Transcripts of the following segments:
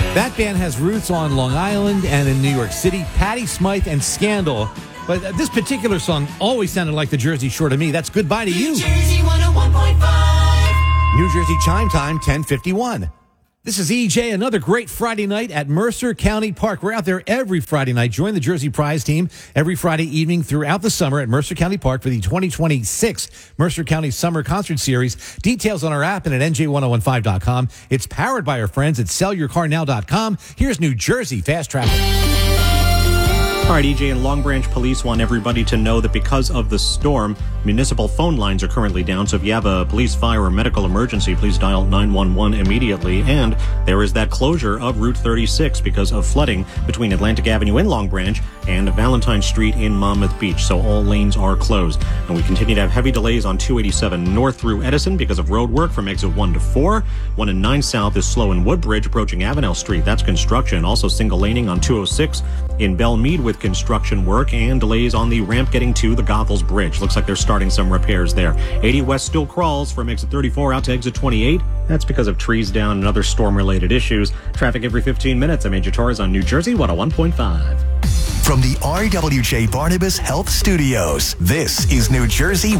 That band has roots on Long Island and in New York City. Patti Smythe and Scandal. But this particular song always sounded like the Jersey Shore to me. That's Goodbye to You. New Jersey 101.5. New Jersey Chime Time, 10:51. This is EJ, another great Friday night at Mercer County Park. We're out there every Friday night. Join the Jersey Prize team every Friday evening throughout the summer at Mercer County Park for the 2026 Mercer County Summer Concert Series. Details on our app and at NJ1015.com. It's powered by our friends at SellYourCarNow.com. Here's New Jersey Fast Traffic. All right, EJ and Long Branch Police want everybody to know that because of the storm, municipal phone lines are currently down. So if you have a police, fire, or medical emergency, please dial 911 immediately. And there is that closure of Route 36 because of flooding between Atlantic Avenue in Long Branch and Valentine Street in Monmouth Beach. So all lanes are closed. And we continue to have heavy delays on 287 north through Edison because of road work from exit 1 to 4. 1 and 9 south is slow in Woodbridge approaching Avenel Street. That's construction. Also single laning on 206 in Belmead with construction work and delays on the ramp getting to the Goethals Bridge. Looks like they're starting some repairs there. 80 West still crawls from exit 34 out to exit 28. That's because of trees down and other storm-related issues. Traffic every 15 minutes. I'm AJ Torres on New Jersey 101.5. From the RWJ Barnabas Health Studios, this is New Jersey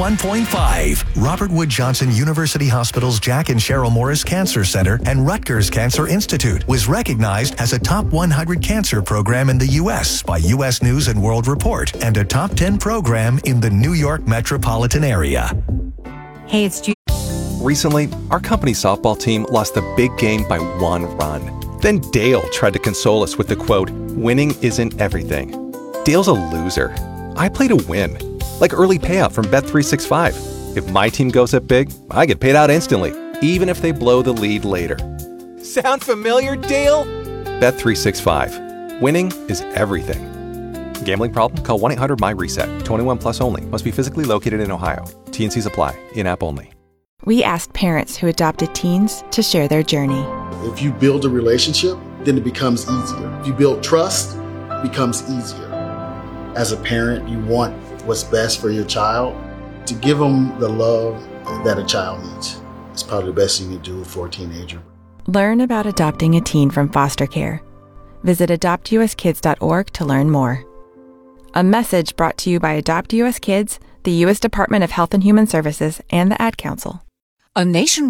101.5. Robert Wood Johnson University Hospital's Jack and Cheryl Morris Cancer Center and Rutgers Cancer Institute was recognized as a top 100 cancer program in the U.S. by U.S. News and World Report and a top 10 program in the New York metropolitan area. Hey, it's Judy. Recently, our company softball team lost the big game by 1 run. Then Dale tried to console us with the quote, "Winning isn't everything." Dale's a loser. I play to win, like early payout from Bet365. If my team goes up big, I get paid out instantly, even if they blow the lead later. Sound familiar, Dale? Bet365. Winning is everything. Gambling problem? Call 1-800-MY-RESET. 21 plus only. Must be physically located in Ohio. T&Cs apply. In-app only. We asked parents who adopted teens to share their journey. If you build a relationship, then it becomes easier. If you build trust, it becomes easier. As a parent, you want what's best for your child. To give them the love that a child needs. It's probably the best thing you do for a teenager. Learn about adopting a teen from foster care. Visit adoptuskids.org to learn more. A message brought to you by Adopt US Kids, the U.S. Department of Health and Human Services, and the Ad Council. A nation